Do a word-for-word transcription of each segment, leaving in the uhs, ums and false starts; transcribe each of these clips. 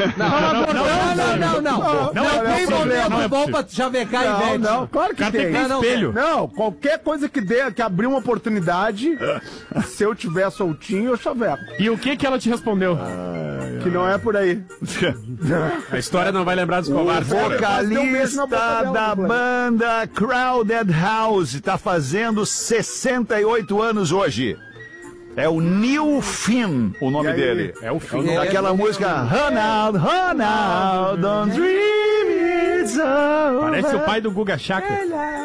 Não, não, não, não, não. Não tem momento bom pra chavecar e vende. Não, claro que tem. espelho. Não, qualquer coisa que dê, que abrir uma oportunidade, se eu tiver soltinho, eu chaveco. E o que que ela te respondeu? Que não é por aí. A história não vai lembrar dos O covardes. vocalista da banda Crowded House tá fazendo sessenta e oito anos hoje. É o Neil Finn, o nome dele. É o fim. Daquela música Run Out, Run Out, Don't Dream It's Over. Parece o pai do Guga Chakra.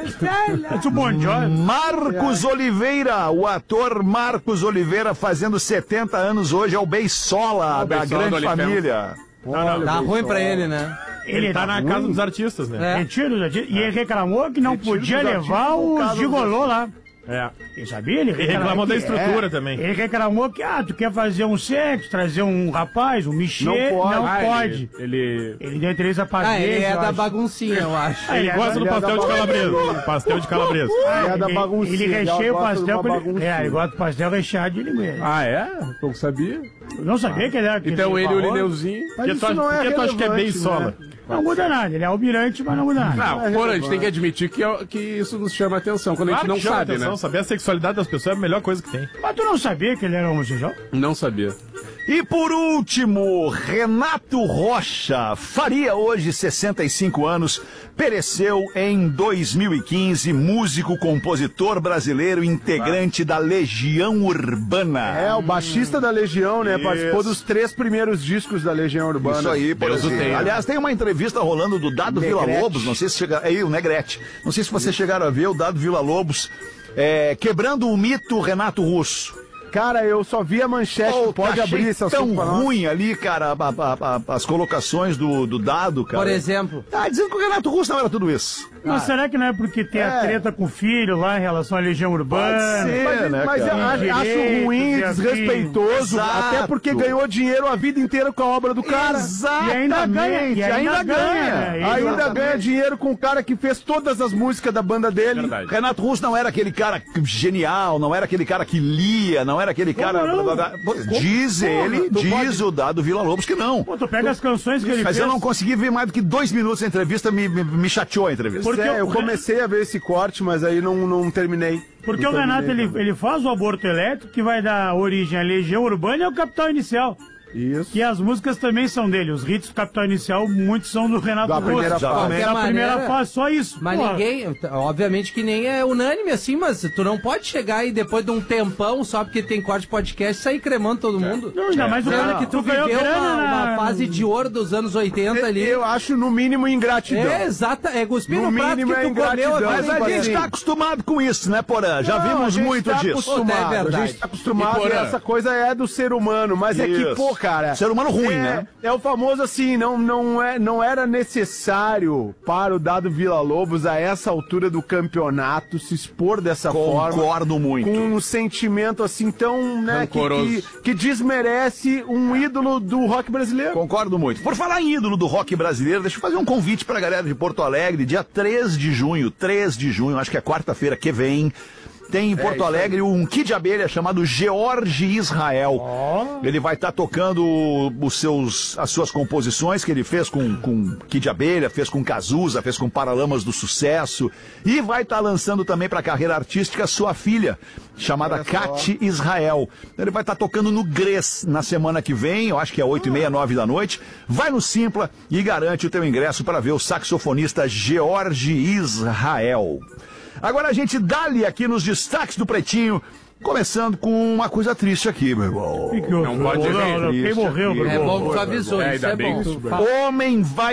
É o Bon Jovi. Marcos Oliveira, o ator Marcos Oliveira fazendo setenta anos hoje, é o Beisola da Beisola Grande do Família. Não, tá ruim pra ele, né? Ele tá na casa dos artistas, né? É. Retiro dos artistas. E ele reclamou que não Retiro podia dos levar artistas no os caso gigolô dos- lá. É. Ele sabia? Ele Ele reclamou da que- estrutura é. também. Ele reclamou que, ah, tu quer fazer um sexo, trazer um rapaz, um michê, Não pode. não Ah, pode. Ele, ele, Ele deu entrevista pra Ah, ele dele, é eu da acho. baguncinha, eu acho. Ah, ele gosta do ele é pastel da de calabresa. bagunça. Pastel de calabresa. Ah, É da ele- baguncinha, Ele ela recheia o gosta de pastel uma com ele. baguncinha. É, ele gosta do pastel recheado de linguiça. Ah, é? Não sabia? Eu não sabia que ele era. que Então ele e o falou. Lineuzinho. Mas Que isso tu, não é que tu acha que é relevante, Beisola? né? Não muda nada, ele é almirante, mas não muda nada. Não, porra, a gente tem que admitir que, é- que isso nos chama atenção quando a gente Claro não que chama sabe, atenção, né? saber a sexualidade das pessoas é a melhor coisa que tem. Mas tu não sabia que ele era homossexual? Não sabia. E por último, Renato Rocha faria hoje sessenta e cinco anos, pereceu em dois mil e quinze, músico, compositor brasileiro, integrante da Legião Urbana. É, o baixista da Legião, né? Isso. Participou dos três primeiros discos da Legião Urbana. Isso aí, por Deus o exemplo. tenha. Aliás, tem uma entrevista rolando do Dado Negrete. Villa-Lobos, não sei se chegaram... Aí, o Negrete. Não sei se vocês chegaram a ver o Dado Villa-Lobos é, quebrando o mito Renato Russo. Cara, eu só vi a manchete, Pô, pode achei abrir esse assunto tão pra nós. ruim ali, cara, a- a- a- as colocações do, do Dado, cara. Por exemplo. Tá dizendo que o Renato Russo não era tudo isso. Mas será que não é porque tem a É. treta com o filho lá em relação à Legião Urbana? Pode ser. Mas, né, mas eu cara? acho, acho Direitos ruim, e afins. desrespeitoso, Exato. até porque ganhou dinheiro a vida inteira com a obra do cara. Exatamente. E ainda ganha, e ainda ganha, né? Ainda Exatamente. ganha dinheiro com o cara que fez todas as músicas da banda dele. Verdade. Renato Russo não era aquele cara genial, não era aquele cara que lia, não era aquele cara... não? Pô, Diz ele, Não diz pode- o Dado Villa-Lobos que não. Pô, tu pega as canções que ele Mas fez. eu não consegui ver mais do que dois minutos da entrevista, me, me, me chateou a entrevista. Porque É, eu o- comecei a ver esse corte, mas aí não, não terminei. Porque Não o Renato, terminei, ele, não. ele faz o aborto elétrico, que vai dar origem à Legião Urbana e ao Capital Inicial. Isso. E as músicas também são dele. Os hits do Capital Inicial, muitos são do Renato Da Russo. primeira fase. Da Qualquer primeira maneira- fase, só isso. Mas Pô, ninguém, obviamente que nem é unânime assim, mas tu não pode chegar e depois de um tempão, só porque tem corte de podcast, sair cremando todo mundo. Não, ainda mais o Sendo cara que tu ganhou viveu grana uma, na- uma fase de ouro dos anos oitenta ali. Eu acho, no mínimo, ingratidão. É, exata, é cuspir No no prato mínimo que é tu comeu a ingratidão. vida Mas a inteira. gente tá acostumado com isso, né, Porã? Já Não, a vimos gente muito tá disso. Acostumado, É verdade. A gente tá acostumado E, e Porã? essa coisa é do ser humano, mas é que, Isso. pô, cara... Ser humano ruim, é, né? É o famoso assim, não, não, é, não era necessário para o Dado Villa-Lobos, a essa altura do campeonato, se expor dessa forma. Concordo muito. Com um sentimento assim tão, né, que, Rancoroso. que, que desmerece um ídolo do rock brasileiro. Concordo muito. Por falar em ídolo do rock brasileiro, deixa eu fazer um convite pra galera de Porto Alegre, dia três de junho, três de junho, acho que é quarta-feira que vem. Tem em Porto Alegre um Kid Abelha chamado George Israel. Ele vai estar tocando os seus, as suas composições que ele fez com, com Kid Abelha, fez com Cazuza, fez com Paralamas do Sucesso. E vai estar lançando também para a carreira artística sua filha, chamada Kat Israel. Ele vai estar tocando no Gres na semana que vem, eu acho que é oito e meia, nove da noite. Vai no Simpla e garante o teu ingresso para ver o saxofonista George Israel. Agora a gente dá-lhe aqui nos destaques do Pretinho, começando com uma coisa triste aqui, meu irmão. Que que eu- Não pode não, ver não, Quem isso morreu, aqui. meu É irmão? bom que tu avisou, É, isso ainda é bem bom. que Tu isso- fa- Homem vai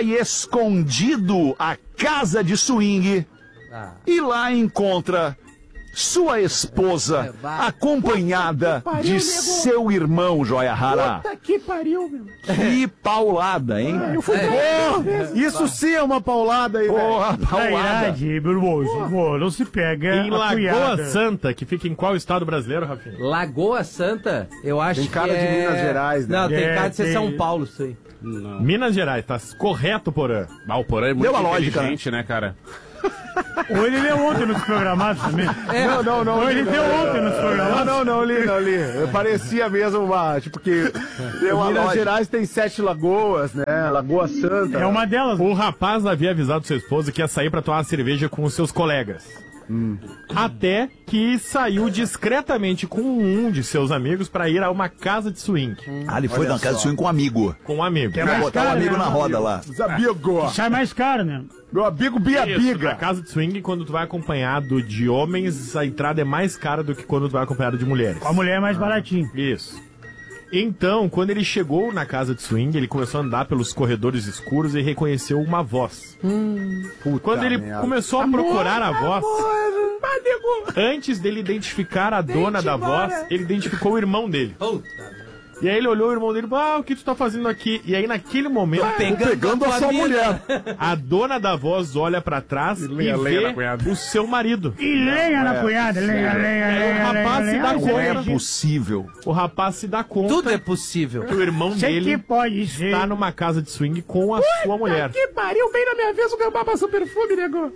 escondido à casa de swing Ah. e lá encontra sua esposa acompanhada de seu irmão, Joia Rara. Puta que pariu, meu. Que paulada, hein? Eu fui Isso sim é uma paulada aí, velho. Porra, Na paulada. idade, meu irmão, pô, não se pega. Em a Lagoa cunhada. Santa, que fica em qual estado brasileiro, Rafinha? Lagoa Santa, eu acho Tem cara que de é... Minas Gerais, né? Não, tem É, cara de ser tem- São Paulo, isso aí. Não. Minas Gerais, tá correto, Porã. Ah, o Porã é muito Deu a lógica, inteligente, né, cara? Ou ele leu ontem nos programados também. Não, não, não. Ou ele não, deu ontem nos Não, programados. não, não, li, não, li. Parecia mesmo uma, tipo que Deu a Minas lógica. Gerais tem sete lagoas, né? Lagoa Santa. É uma delas. O rapaz havia avisado seu esposo que ia sair pra tomar uma cerveja com os seus colegas. Hum. Até que saiu discretamente com um de seus amigos pra ir a uma casa de swing. Ah, ele foi na casa de swing com um amigo. Com um amigo. Que é Vai mais botar o caro, amigo né? na roda lá. Os amigos. Sai mais caro, né? Meu amigo Bia Isso, Biga. na casa de swing, quando tu vai acompanhado de homens, a entrada é mais cara do que quando tu vai acompanhado de mulheres. Com a mulher é mais baratinho. Isso. Então, quando ele chegou na casa de swing, ele começou a andar pelos corredores escuros e reconheceu uma voz. Puta Quando ele merda. começou a procurar a voz, antes dele identificar a dona da voz, ele identificou o irmão dele. E aí ele olhou o irmão dele e falou, ah, o que tu tá fazendo aqui? E aí naquele momento, Pegando a sua mulher. a dona da voz olha pra trás e, lenha, lenha na vê cunhada. o seu marido. E lenha na cunhada, lenha, lenha, Aí lenha. o rapaz lenha, se dá lenha. Não é conta. possível. O rapaz se dá conta Tudo é possível. que o irmão Sei que dele pode ser. tá numa casa de swing com a sua mulher. Que pariu, bem na minha vez o Gambá passou perfume, nego.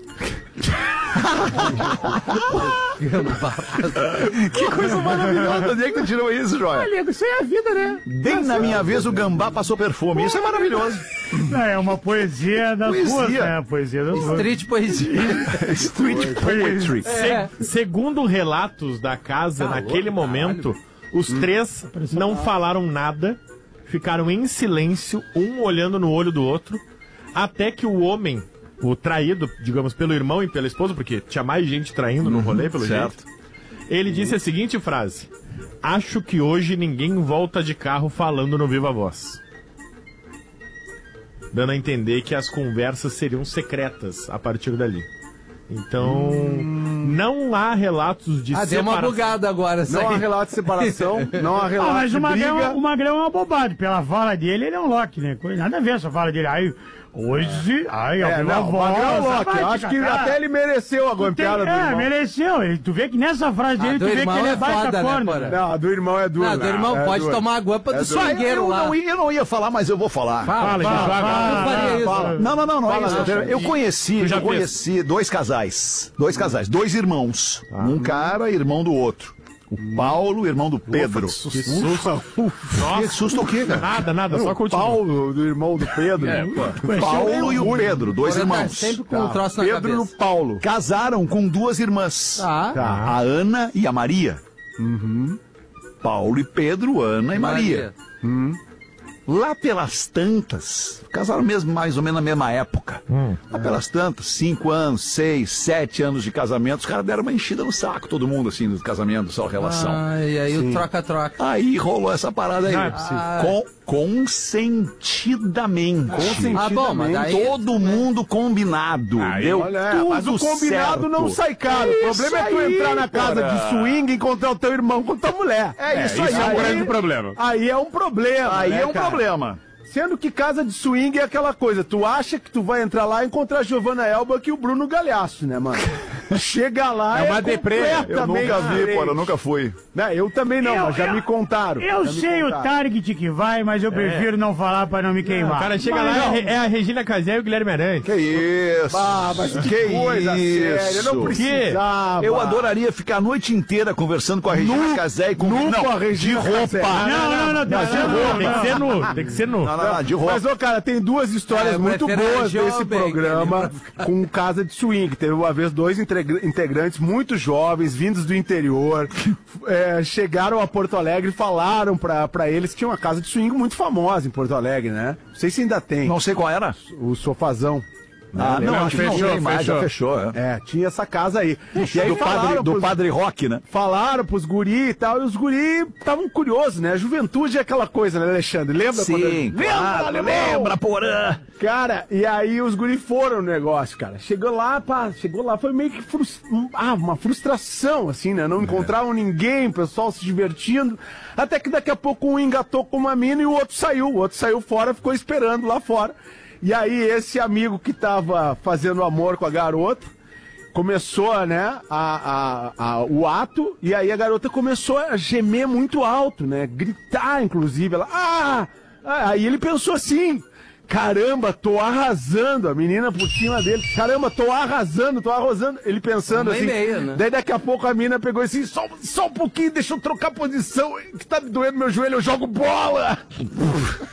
Que coisa maravilhosa. Onde é que tu tirou isso, Joia? Nego, isso é a vida, né? Bem na minha vez o gambá passou perfume. Isso é maravilhoso. Não, é uma poesia das Poesia. ruas, né? Poesia das ruas. Street poesia. Street poetry. Se- segundo relatos da casa, naquele momento, os três não falaram nada, ficaram em silêncio, um olhando no olho do outro, até que o homem, o traído, digamos, pelo irmão e pela esposa, porque tinha mais gente traindo no rolê, pelo certo. jeito, ele disse a seguinte frase: acho que hoje ninguém volta de carro falando no Viva Voz. Dando a entender que as conversas seriam secretas a partir dali. Então, não há relatos de Ah, deu uma separação. bugada agora. Não há Aí. relato de separação, não há Ah, relato mas de o Magrão, briga. o Magrão é uma bobagem. Pela fala dele, ele é um Loki, né? Coisa- Nada a ver essa fala dele. Aí, hoje, aí, É, abriu não, a o voz. Magrão é o Loki. vai Eu te acho que catar. até ele mereceu a Tu tem- golpeada do É, irmão. mereceu. Ele- Tu vê que nessa frase Ah, dele, do tu vê que irmão ele é é baita foda, né, corno. Porã? Não, a do irmão é duro. Ah, do irmão é pode duro. tomar a guampa do É duro. swingueiro eu, lá. não ia, eu não ia falar, mas eu vou falar. Fala, Fala, fala, fala, Eu faria isso. fala. Não, não, não, não é Fala, isso. Nath. Eu conheci, Tu já eu conheci dois casais. Dois casais, dois irmãos. Um cara, irmão do outro. O Paulo, irmão do Pedro. Que susto. Que susto o quê, cara? Nada, nada, só O continua. Paulo, do irmão do Pedro. O Paulo e o Pedro, dois Porã tá irmãos. sempre com o troço na Pedro e o cabeça. Paulo. Casaram com duas irmãs. Ah, A Ana e a Maria. Paulo e Pedro, Ana e Maria. Lá pelas tantas, casaram mesmo mais ou menos na mesma época. Lá pelas tantas, cinco anos, seis, sete anos de casamento, os caras deram uma enchida no saco, todo mundo assim, do casamento, só relação. Ah, e aí o troca-troca. Aí rolou essa parada aí. Não é possível. Com, consentidamente. Ah, bom, mas daí... Todo mundo combinado. Aí, Deu Olha, tudo mas o combinado certo. não sai caro. É O problema é tu isso aí, entrar na casa cara. de swing e encontrar o teu irmão com tua mulher. É isso aí. Isso é um aí- grande problema. Aí é um problema. Aí né, é um cara? problema. Sendo que casa de swing é aquela coisa, tu acha que tu vai entrar lá e encontrar a Giovanna Elba e o Bruno Galhaço, né, mano? Chega lá, É uma deprê. Eu completamente nunca vi, diferente. pô, eu nunca fui. Né, eu também não, Eu- mas já eu- me contaram. Eu já me sei o contaram. target que vai, mas eu prefiro não falar pra não me queimar. O cara chega Mas lá, não. é a Regina Casé e o Guilherme Aranha. Que isso? Ah, mas que, coisa séria, eu não isso? precisava. Eu adoraria ficar a noite inteira conversando com a Regina Nu- Casé e com... nu não, com a Regina de roupa. Casé. Não, não, não, tem que ser Tem roupa. que ser nu, tem que ser nu. Não, não, não, de roupa. Mas, ô, cara, tem duas histórias Ah, eu muito prefiro boas a jovem, desse programa né? com casa de swing. Teve uma vez dois integra- integrantes muito jovens, vindos do interior, é, chegaram a Porto Alegre e falaram pra, pra eles que tinha uma casa de swing muito famosa em Porto Alegre, né? Não sei se ainda tem. Não sei qual era. O Sofazão. Ah, não, Não, acho que não fechou, tem mais, já fechou. fechou. É. É, tinha essa casa aí. E aí Do padre, falaram do pros- padre Rock, né? Falaram pros guri e tal, e os guri estavam curiosos, né? A juventude é aquela coisa, né, Alexandre? Lembra quando... Sim, Lembra, claro, alemão? lembra, porã. Cara, e aí os guri foram no negócio, cara. Chegou lá, pá, chegou lá, foi meio que frus- ah, uma frustração, assim, né? Não encontravam ninguém, o pessoal se divertindo. Até que daqui a pouco um engatou com uma mina e o outro saiu. O outro saiu fora, ficou esperando lá fora. E aí esse amigo que tava fazendo amor com a garota começou, né, a, a, a- o ato, e aí a garota começou a gemer muito alto, né? Gritar, inclusive. Ela, ah, Aí ele pensou assim, caramba, tô arrasando, a menina por cima dele, caramba, tô arrasando, tô arrasando, ele pensando Uma assim, e meia, né? Daí daqui a pouco a menina pegou assim, só, só um pouquinho, deixa eu trocar posição, que tá me doendo meu joelho, eu jogo bola!